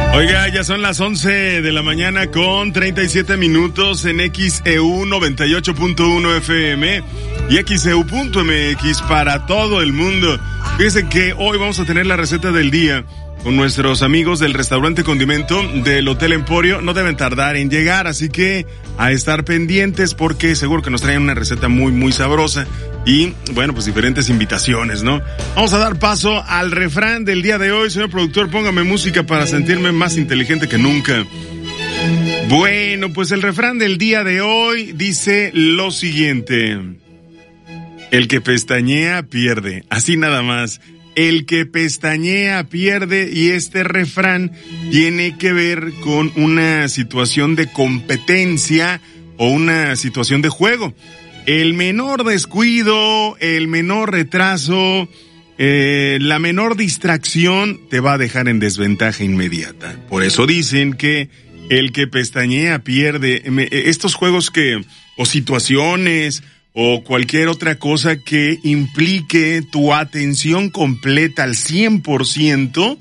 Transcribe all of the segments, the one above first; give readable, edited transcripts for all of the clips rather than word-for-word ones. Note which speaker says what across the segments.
Speaker 1: Oiga, ya son las 11 de la mañana con 37 minutos en XEU 98.1 FM y XEU.mx para todo el mundo. Fíjense que hoy vamos a tener la receta del día con nuestros amigos del restaurante Condimento del Hotel Emporio. No deben tardar en llegar, así que a estar pendientes porque seguro que nos traen una receta muy, muy sabrosa y, bueno, pues diferentes invitaciones, ¿no? Vamos a dar paso al refrán del día de hoy. Señor productor, póngame música para sentirme más inteligente que nunca. Bueno, pues el refrán del día de hoy dice lo siguiente: el que pestañea pierde, así nada más. El que pestañea pierde, y este refrán tiene que ver con una situación de competencia o una situación de juego. El menor descuido, el menor retraso, la menor distracción te va a dejar en desventaja inmediata. Por eso dicen que el que pestañea pierde. Estos juegos o situaciones o cualquier otra cosa que implique tu atención completa al 100%,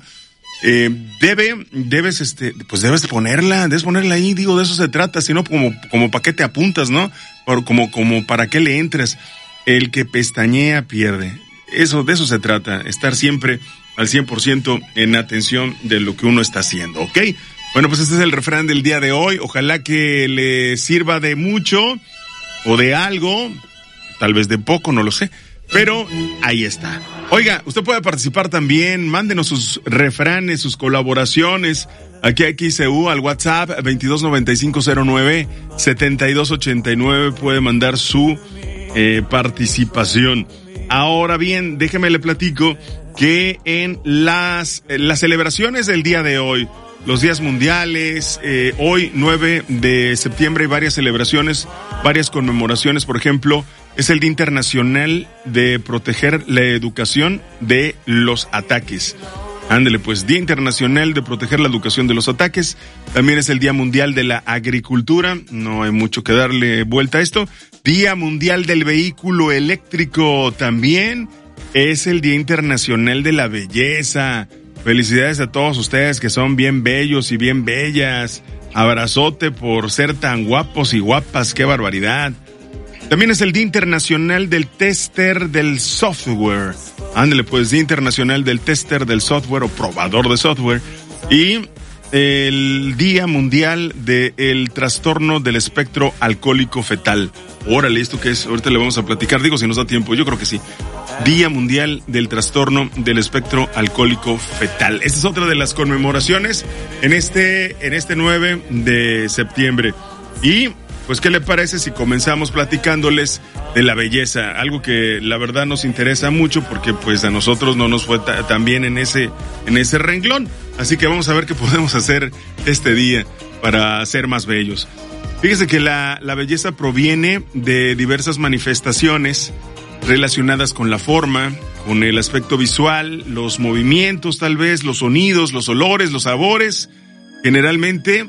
Speaker 1: debes ponerla ahí, digo, de eso se trata, sino como para qué te apuntas, ¿no? Como para qué le entras. El que pestañea pierde. De eso se trata, estar siempre al 100% en atención de lo que uno está haciendo, ¿ok? Bueno, pues este es el refrán del día de hoy. Ojalá que le sirva de mucho o de algo, tal vez de poco, no lo sé, pero ahí está. Oiga, usted puede participar también, mándenos sus refranes, sus colaboraciones, aquí a XEU al WhatsApp 229509-7289, puede mandar su participación. Ahora bien, déjeme le platico que en las celebraciones del día de hoy, los días mundiales, hoy 9 de septiembre hay varias celebraciones, varias conmemoraciones. Por ejemplo, es el Día Internacional de Proteger la Educación de los Ataques. Ándele pues, Día Internacional de Proteger la Educación de los Ataques. También es el Día Mundial de la Agricultura, no hay mucho que darle vuelta a esto. Día Mundial del Vehículo Eléctrico también. Es el Día Internacional de la Belleza. Felicidades a todos ustedes que son bien bellos y bien bellas. Abrazote por ser tan guapos y guapas, qué barbaridad. También es el Día Internacional del Tester del Software. Ándale pues, Día Internacional del Tester del Software o probador de software. Y el Día Mundial del Trastorno del Espectro Alcohólico Fetal. Órale, ¿esto qué es? Ahorita le vamos a platicar, digo, si nos da tiempo, yo creo que sí. Día Mundial del Trastorno del Espectro Alcohólico Fetal. Esta es otra de las conmemoraciones en este 9 de septiembre. Y pues, ¿qué le parece si comenzamos platicándoles de la belleza? Algo que la verdad nos interesa mucho porque pues a nosotros no nos fue tan bien en ese renglón. Así que vamos a ver qué podemos hacer este día para ser más bellos. Fíjese que la belleza proviene de diversas manifestaciones relacionadas con la forma, con el aspecto visual, los movimientos tal vez, los sonidos, los olores, los sabores. Generalmente,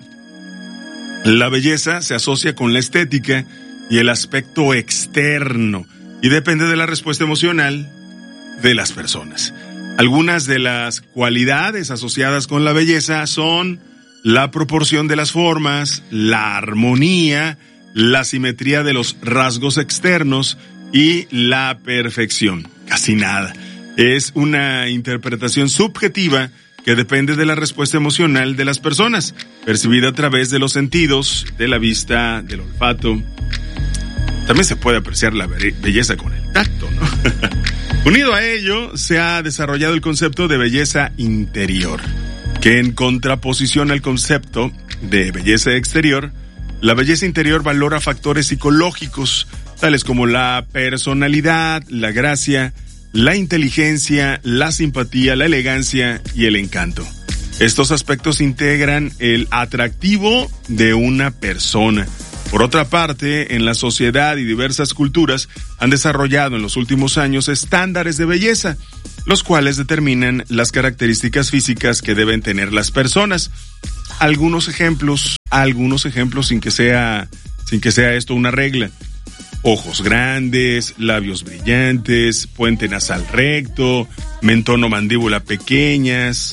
Speaker 1: la belleza se asocia con la estética y el aspecto externo y depende de la respuesta emocional de las personas. Algunas de las cualidades asociadas con la belleza son la proporción de las formas, la armonía, la simetría de los rasgos externos y la perfección. Casi nada. Es una interpretación subjetiva que depende de la respuesta emocional de las personas, percibida a través de los sentidos, de la vista, del olfato. También se puede apreciar la belleza con el tacto, ¿no? Unido a ello, se ha desarrollado el concepto de belleza interior, que en contraposición al concepto de belleza exterior, la belleza interior valora factores psicológicos, tales como la personalidad, la gracia, la inteligencia, la simpatía, la elegancia y el encanto. Estos aspectos integran el atractivo de una persona. Por otra parte, en la sociedad y diversas culturas han desarrollado en los últimos años estándares de belleza, los cuales determinan las características físicas que deben tener las personas. Algunos ejemplos sin que sea esto una regla. Ojos grandes, labios brillantes, puente nasal recto, mentón o mandíbula pequeñas,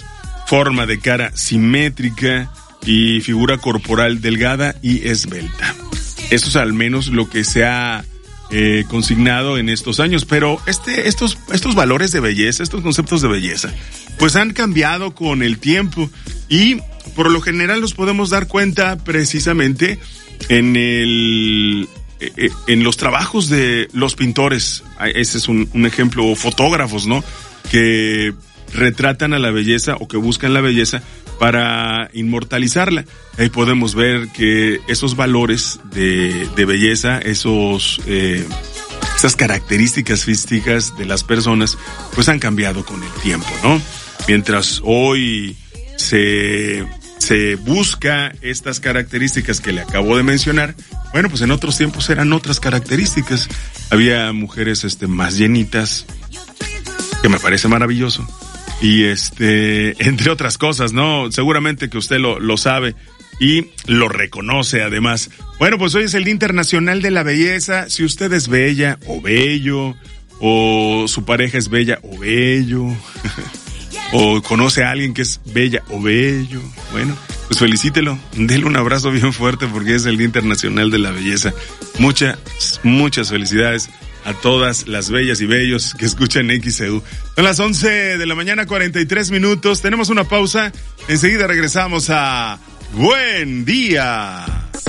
Speaker 1: forma de cara simétrica y figura corporal delgada y esbelta. Eso es al menos lo que se ha consignado en estos años, pero estos valores de belleza, estos conceptos de belleza, pues han cambiado con el tiempo y por lo general los podemos dar cuenta precisamente en los trabajos de los pintores. Ese es un ejemplo, o fotógrafos, ¿no? Que retratan a la belleza o que buscan la belleza para inmortalizarla. Ahí podemos ver que esos valores de belleza, esas características físicas de las personas, pues han cambiado con el tiempo, ¿no? Mientras hoy se busca estas características que le acabo de mencionar, bueno, pues en otros tiempos eran otras características. Había mujeres más llenitas, que me parece maravilloso. Y entre otras cosas, ¿no? Seguramente que usted lo sabe y lo reconoce además. Bueno, pues hoy es el Día Internacional de la Belleza. Si usted es bella o bello, o su pareja es bella o bello, o conoce a alguien que es bella o bello, bueno, pues felicítelo, déle un abrazo bien fuerte porque es el Día Internacional de la Belleza. Muchas felicidades a todas las bellas y bellos que escuchan XEU. Son las 11 de la mañana, 43 minutos. Tenemos una pausa. Enseguida regresamos a Buen Día.